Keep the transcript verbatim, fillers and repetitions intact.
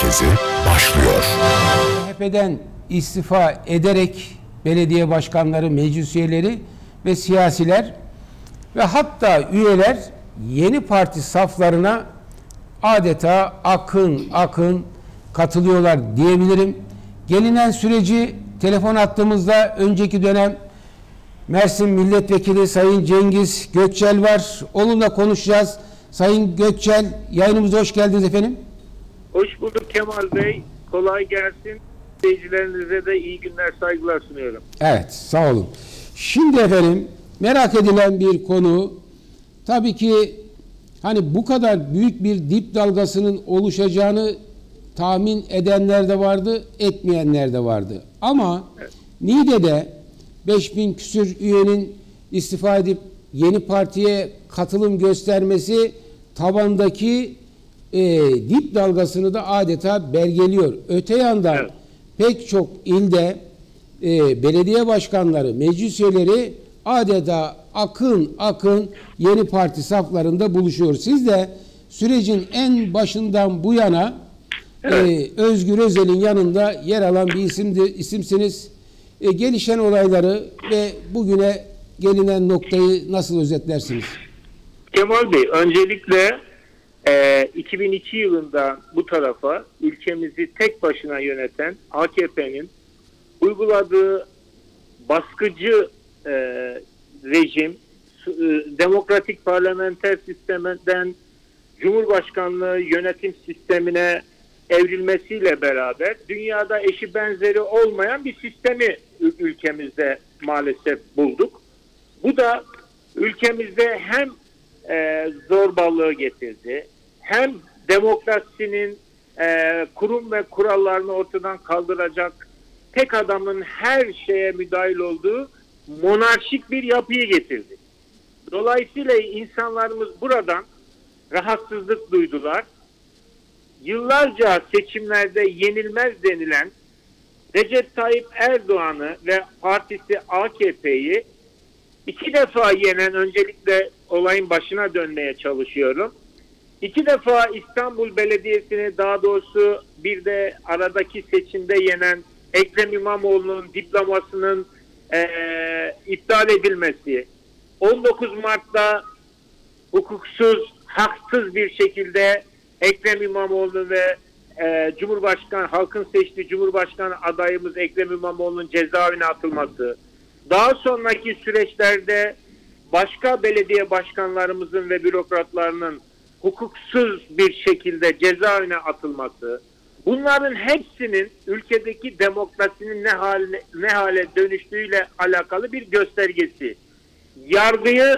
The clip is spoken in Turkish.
Merkezi başlıyor. C H P'den istifa ederek belediye başkanları, meclis üyeleri ve siyasiler ve hatta üyeler yeni parti saflarına adeta akın akın katılıyorlar diyebilirim. Gelinen süreci telefon attığımızda önceki dönem Mersin Milletvekili Sayın Cengiz Gökçel var. Onunla konuşacağız. Sayın Gökçel, yayınımıza hoş geldiniz efendim. Hoş bulduk Kemal Bey. Kolay gelsin. İzleyicilerinize de iyi günler, saygılar sunuyorum. Evet, sağ olun. Şimdi efendim merak edilen bir konu, tabii ki hani bu kadar büyük bir dip dalgasının oluşacağını tahmin edenler de vardı, etmeyenler de vardı. Ama evet, Niğde'de beş bin küsür üyenin istifa edip yeni partiye katılım göstermesi tabandaki e, dip dalgasını da adeta belgeliyor. Öte yandan evet, pek çok ilde e, belediye başkanları, meclis üyeleri adeta akın akın yeni parti saflarında buluşuyor. Siz de sürecin en başından bu yana evet, e, Özgür Özel'in yanında yer alan bir isimdi, isimsiniz. E, gelişen olayları ve bugüne gelinen noktayı nasıl özetlersiniz? Kemal Bey, öncelikle e, iki bin iki yılında bu tarafa ülkemizi tek başına yöneten A K P'nin uyguladığı baskıcı e, rejim, e, demokratik parlamenter sistemden Cumhurbaşkanlığı yönetim sistemine evrilmesiyle beraber dünyada eşi benzeri olmayan bir sistemi ülkemizde maalesef bulduk. Bu da ülkemizde hem e, zorbalığı getirdi, hem demokrasinin e, kurum ve kurallarını ortadan kaldıracak, tek adamın her şeye müdahil olduğu monarşik bir yapıyı getirdi. Dolayısıyla insanlarımız buradan rahatsızlık duydular. Yıllarca seçimlerde yenilmez denilen Recep Tayyip Erdoğan'ı ve partisi A K P'yi iki defa yenen, öncelikle olayın başına dönmeye çalışıyorum. İki defa İstanbul Belediyesi'ni, daha doğrusu bir de aradaki seçimde yenen Ekrem İmamoğlu'nun diplomasının e, iptal edilmesi, on dokuz Mart'ta hukuksuz, haksız bir şekilde Ekrem İmamoğlu ve e, Cumhurbaşkanı, halkın seçtiği Cumhurbaşkanı adayımız Ekrem İmamoğlu'nun cezaevine atılması, daha sonraki süreçlerde başka belediye başkanlarımızın ve bürokratlarının hukuksuz bir şekilde cezaevine atılması, bunların hepsinin ülkedeki demokrasinin ne hale, ne hale dönüştüğüyle alakalı bir göstergesi. Yargıyı